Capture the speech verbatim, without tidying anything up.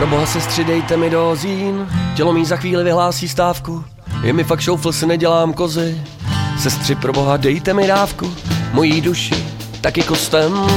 Proboha sestři, dejte mi dozín, tělo mý za chvíli vyhlásí stávku. Je mi fakt šoufl, si nedělám kozy. Sestři, proboha, dejte mi dávku, mojí duši taky kostem.